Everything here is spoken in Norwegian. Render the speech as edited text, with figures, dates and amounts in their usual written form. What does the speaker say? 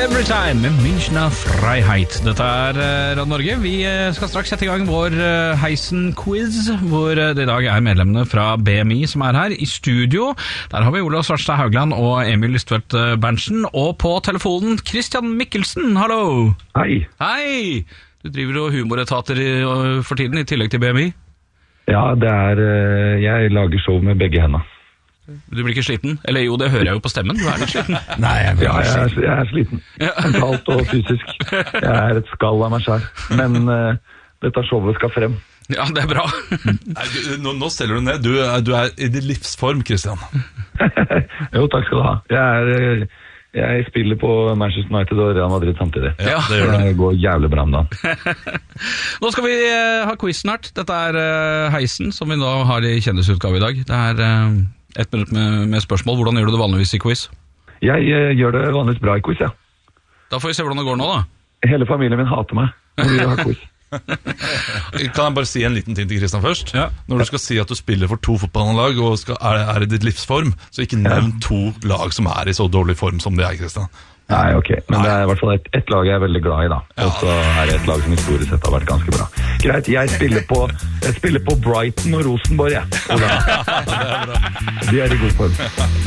Every Time med Münchner Freiheit. Dette Radio Norge. Vi skal straks sette i gang vår Heisen-quiz, hvor det i dag medlemmene fra BMI som her i studio. Der har vi Olav Svarstad Haugland og Emil Lystvedt Berntsen. Og på telefonen Christian Mikkelsen, hallo! Hei! Hei! Du driver og humoretater for tiden i tillegg til BMI? Ja, jeg lager show med begge hendene. Du blir ikke sliten? Eller jo, det hører jeg jo på stemmen. Du litt sliten. Nei, jeg er sliten. Mentalt og fysisk. Jeg et skall av meg selv. Men dette showet skal frem. Ja, det bra. Nå steller du ned. Du i din livsform, Christian. Jo, takk skal du ha. Jeg spiller på Manchester United og Real Madrid samtidig. Ja, det gjør du. Det går jævlig bra om dagen. Nå skal vi ha quiz snart. Dette Heisen, som vi nå har i kjendisutgave i dag. Det 1 minutt med spørsmål. Hvordan gjør du det vanligvis i quiz? Jeg gjør det vanligvis bra i quiz, ja. Da får vi se hvordan det går nå, da. Hele familien min hater meg når vi har quiz. Kan jeg bare si en liten ting til Christian først? Ja. Når du skal si at du spiller for 2 fotballag og er i ditt livsform, så ikke nevn 2 lag som i så dårlig form som det Christian. Nei, ok. Men det i hvert fall ett lag jeg veldig glad i, da. Og så det et lag som historisk sett har vært ganske bra. Greit, jeg spiller på Brighton og Rosenborg, jeg. Ja. De i god form.